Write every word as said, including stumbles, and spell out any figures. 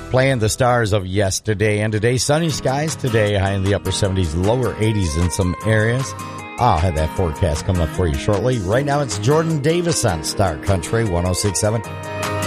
Playing the stars of yesterday and today. Sunny skies today, high in the upper seventies, lower eighties in some areas. I'll have that forecast coming up for you shortly. Right now, it's Jordan Davis on Star Country one oh six point seven.